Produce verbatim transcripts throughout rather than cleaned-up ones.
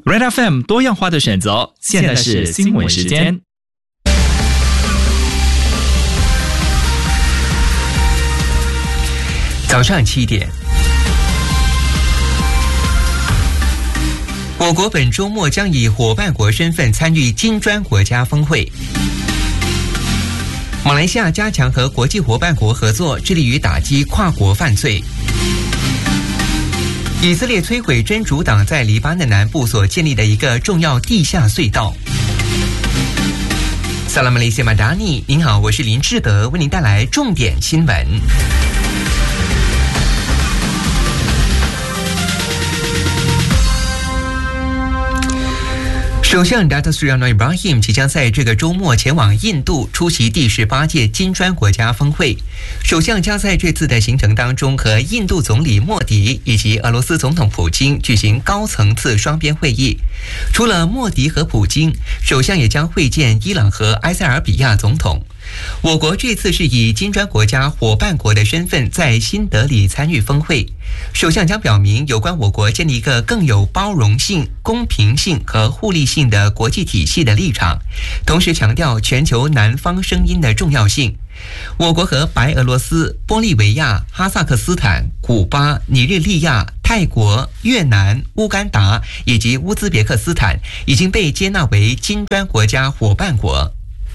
Red F M 多样化的选择，现在是新闻时间。 早上七点，我国本周末将以伙伴国身份参与金砖国家峰会。马来西亚加强和国际伙伴国合作，致力于打击跨国犯罪。以色列摧毁真主党在黎巴嫩南部所建立的一个重要地下隧道。萨拉马雷西马达尼，您好，我是林志德，为您带来重点新闻。首相 Datuk Seri Anwar Ibrahim 即将在这个周末前往印度出席第十八届金砖国家峰会。首相将在这次的行程当中和印度总理莫迪以及俄罗斯总统普京举行高层次双边会议。除了莫迪和普京，首相也将会见伊朗和埃塞俄比亚总统。我国这次是以金砖国家伙伴国的身份在新德里参与峰会，首相将表明有关我国建立一个更有包容性、公平性和互利性的国际体系的立场，同时强调全球南方声音的重要性。我国和白俄罗斯、玻利维亚、哈萨克斯坦、古巴、尼日利亚、泰国、越南、乌干达以及乌兹别克斯坦已经被接纳为金砖国家伙伴国。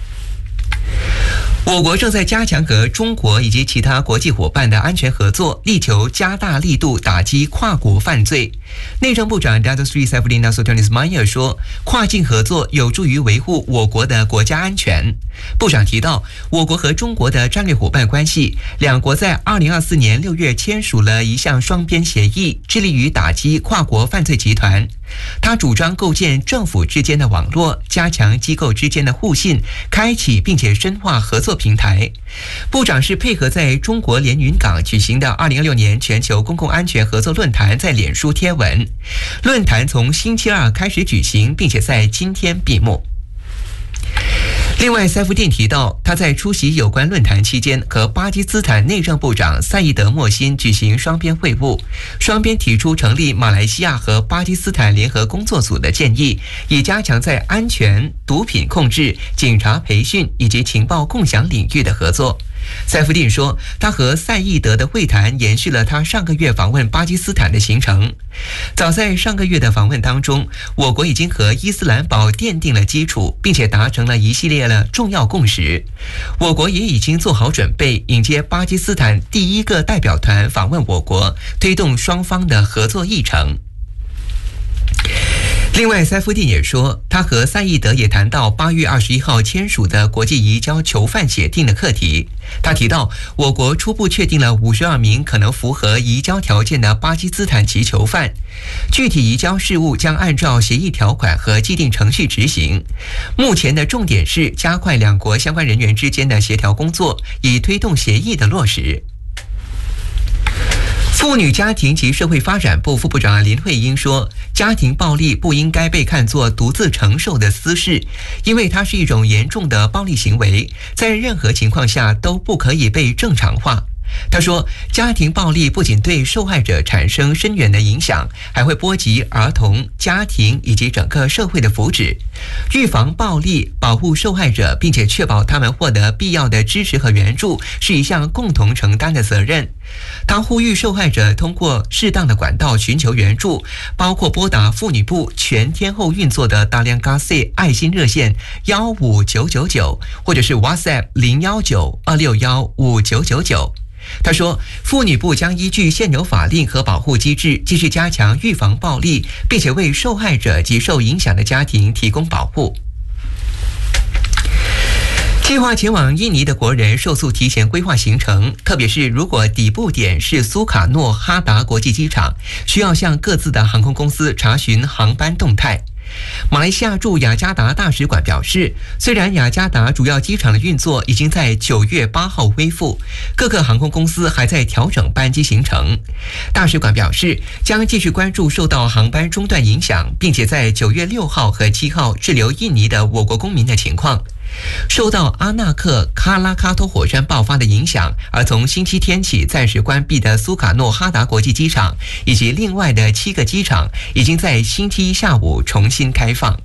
我国正在加强和中国以及其他国际伙伴的安全合作，力求加大力度打击跨国犯罪。内政部长 Datuk Seri Saifuddin Nasution Ismail 说，跨境合作有助于维护我国的国家安全。部长提到，我国和中国的战略伙伴关系，两国在二零二四年六月签署了一项双边协议，致力于打击跨国犯罪集团。他主张构建政府之间的网络，加强机构之间的互信，开启并且深化合作平台。部长是配合在中国连云港举行的二零二六年全球公共安全合作论坛在脸书贴文。论坛从星期二开始举行，并且在今天闭幕。另外，塞夫丁提到，他在出席有关论坛期间和巴基斯坦内政部长赛义德·莫辛举行双边会晤，双边提出成立马来西亚和巴基斯坦联合工作组的建议，以加强在安全、毒品控制、警察培训以及情报共享领域的合作。塞夫丁说，他和赛义德的会谈延续了他上个月访问巴基斯坦的行程。早在上个月的访问当中，我国已经和伊斯兰堡奠定了基础，并且达成了一系列的重要共识。我国也已经做好准备，迎接巴基斯坦第一个代表团访问我国，推动双方的合作议程。另外，塞夫丁也说，他和赛义德也谈到八月二十一号签署的国际移交囚犯协定的课题。他提到，我国初步确定了五十二名可能符合移交条件的巴基斯坦籍囚犯，具体移交事务将按照协议条款和既定程序执行。目前的重点是加快两国相关人员之间的协调工作，以推动协议的落实。妇女家庭及社会发展部副部长林慧英说，家庭暴力不应该被看作独自承受的私事，因为它是一种严重的暴力行为，在任何情况下都不可以被正常化。他说，家庭暴力不仅对受害者产生深远的影响，还会波及儿童、家庭以及整个社会的福祉。预防暴力，保护受害者，并且确保他们获得必要的支持和援助，是一项共同承担的责任。他呼吁受害者通过适当的管道寻求援助，包括拨打妇女部全天候运作的大量嘎 C 爱心热线幺五九九九，或者是 WhatsApp 零幺九二六幺五九九九。他说，妇女部将依据现有法令和保护机制，继续加强预防暴力，并且为受害者及受影响的家庭提供保护。计划前往印尼的国人受诉提前规划行程，特别是如果底部点是苏卡诺哈达国际机场，需要向各自的航空公司查询航班动态。马来西亚驻雅加达大使馆表示，虽然雅加达主要机场的运作已经在九月八号恢复，各个航空公司还在调整班机行程。大使馆表示，将继续关注受到航班中断影响，并且在九月六号和七号滞留印尼的我国公民的情况。 受到阿纳克卡拉卡托火山爆发的影响，而从星期天起暂时关闭的苏卡诺哈达国际机场以及另外的七个机场，已经在星期一下午重新开放。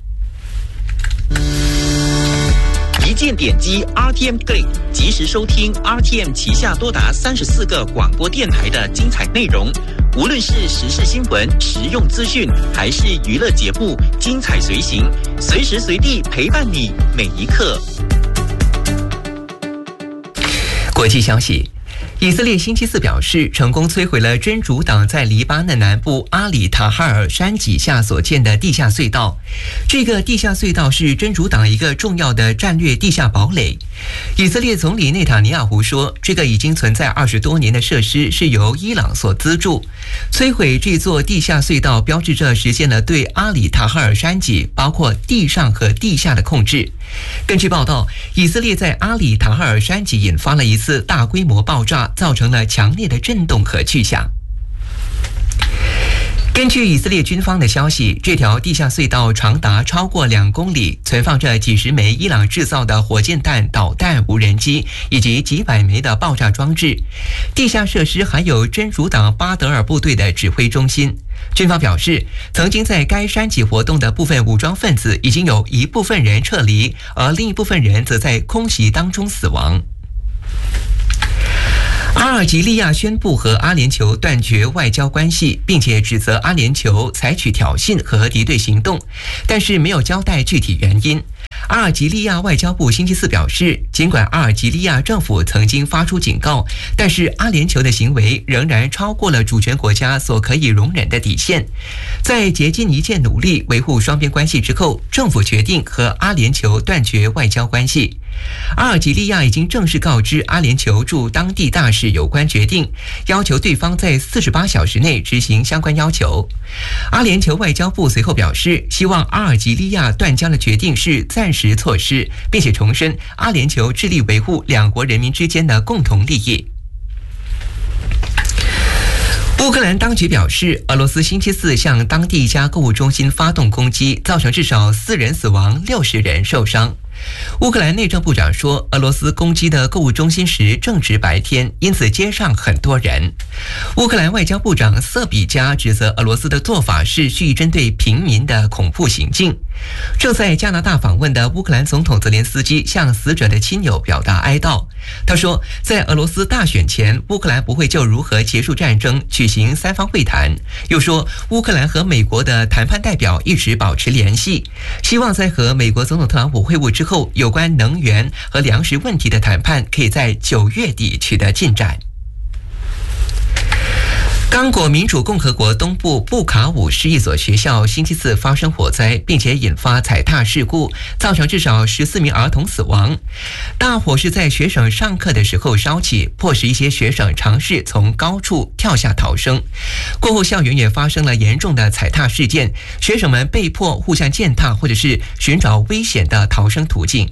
一键点击 R T M Click， 及时收听 R T M 旗下多达三十四个广播电台的精彩内容。无论是时事新闻、实用资讯，还是娱乐节目，精彩随行，随时随地陪伴你每一刻。 国际消息。以色列星期四表示，成功摧毁了真主党在黎巴嫩南部阿里塔哈尔山脊下所建的地下隧道。这个地下隧道是真主党一个重要的战略地下堡垒。以色列总理内塔尼亚胡说，这个已经存在二十多年的设施是由伊朗所资助。摧毁这座地下隧道，标志着实现了对阿里塔哈尔山脊包括地上和地下的控制。根据报道，以色列在阿里塔哈尔山脊引发了一次大规模爆炸，造成了强烈的震动和巨响。根据以色列军方的消息，这条地下隧道长达超过两公里，存放着几十枚伊朗制造的火箭弹、导弹、无人机以及几百枚的爆炸装置。地下设施还有真主党巴德尔部队的指挥中心。军方表示，曾经在该山脊活动的部分武装分子已经有一部分人撤离，而另一部分人则在空袭当中死亡。阿尔及利亚宣布和阿联酋断绝外交关系，并且指责阿联酋采取挑衅和敌对行动，但是没有交代具体原因。阿尔及利亚外交部星期四表示，尽管阿尔及利亚政府曾经发出警告，但是阿联酋的行为仍然超过了主权国家所可以容忍的底线。在竭尽一切努力维护双边关系之后，政府决定和阿联酋断绝外交关系。阿尔及利亚已经正式告知阿联酋驻当地大使有关决定，要求对方在四十八小时内执行相关要求。阿联酋外交部随后表示，希望阿尔及利亚断交的决定是暂时措施，并且重申阿联酋致力维护两国人民之间的共同利益。乌克兰当局表示，俄罗斯星期四向当地一家购物中心发动攻击，造成至少四人死亡，六十人受伤。乌克兰内政部长说，俄罗斯攻击的购物中心时正值白天，因此街上很多人。乌克兰外交部长瑟比加指责俄罗斯的做法是蓄意针对平民的恐怖行径。正在加拿大访问的乌克兰总统泽连斯基向死者的亲友表达哀悼。他说，在俄罗斯大选前，乌克兰不会就如何结束战争举行三方会谈。又说，乌克兰和美国的谈判代表一直保持联系，希望在和美国总统特朗普会晤之后，有关能源和粮食问题的谈判可以在九月底取得进展。刚果民主共和国东部布卡武市一所学校星期四发生火灾，并且引发踩踏事故，造成至少十四名儿童死亡。大火是在学生上课的时候烧起，迫使一些学生尝试从高处跳下逃生。过后校园也发生了严重的踩踏事件，学生们被迫互相践踏或者是寻找危险的逃生途径。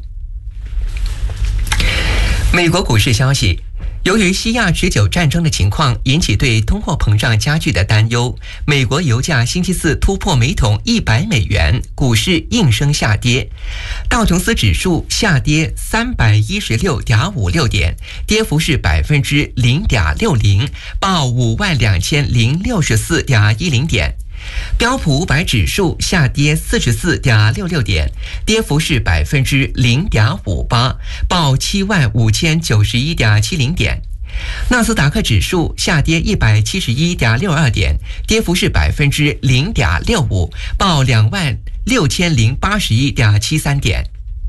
美国股市消息，由于西亚持久战争的情况引起对通货膨胀加剧的担忧，美国油价星期四突破每桶一百美元，股市应声下跌。道琼斯指数下跌三百一十六点五六点，跌幅是百分之零点六零，报五万两千零六十四点一零点。标普五百指数下跌四十四点六六点，跌幅是百分之零点五八，报七万五千九十一点七零点。纳斯达克指数下跌一百七十一点六二点，跌幅是百分之零点六五，报两万六千零八十一点七三点。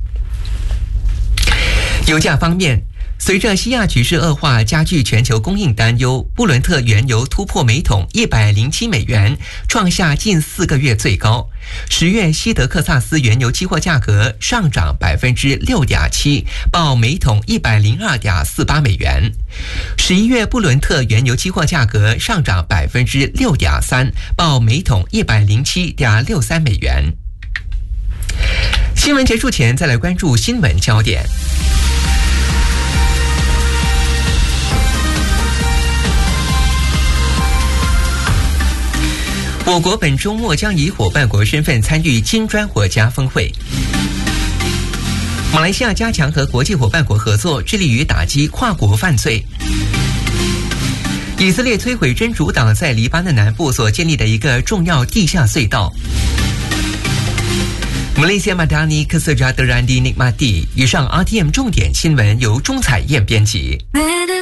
油价方面，随着西亚局势恶化加剧全球供应担忧，布伦特原油突破每桶一百零七美元，创下近四个月最高。十月西德克萨斯原油期货价格上涨百分之六点七，报每桶一百零二点四八美元。十一月布伦特原油期货价格上涨百分之六点三，报每桶一百零七点六三美元。新闻结束前，再来关注新闻焦点。我国本周末将以伙伴国身份参与金砖国家峰会。 马来西亚加强和国际伙伴国合作，致力于打击跨国犯罪。以色列摧毁真主党在黎巴嫩南部所建立的一个重要地下隧道。Malaysia Madani Kesejahteraan Dinikmati。以上 R T M 重点新闻由钟彩燕编辑。